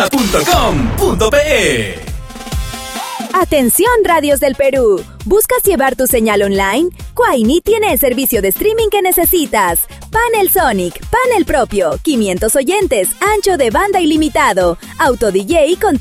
quaini.com.pe. Atención, radios del Perú. ¿Buscas llevar tu señal online? Quaini tiene el servicio de streaming que necesitas. Panel Sonic, panel propio, 500 oyentes, ancho de banda ilimitado, auto DJ con